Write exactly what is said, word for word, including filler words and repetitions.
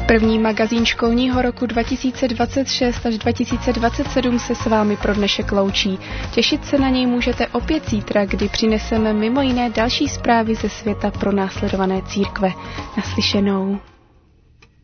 První magazín školního roku dva tisíce dvacet šest až dva tisíce dvacet sedm se s vámi pro dnešek loučí. Těšit se na něj můžete opět zítra, kdy přineseme mimo jiné další zprávy ze světa pronásledované církve. Naslyšenou.